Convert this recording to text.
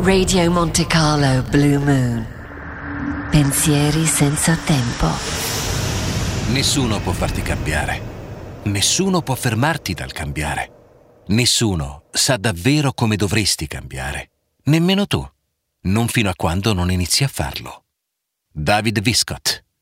Radio Monte Carlo Blue Moon. Pensieri senza tempo. Nessuno può farti cambiare. Nessuno può fermarti dal cambiare. Nessuno sa davvero come dovresti cambiare. Nemmeno tu. Non fino a quando non inizi a farlo. David Viscott.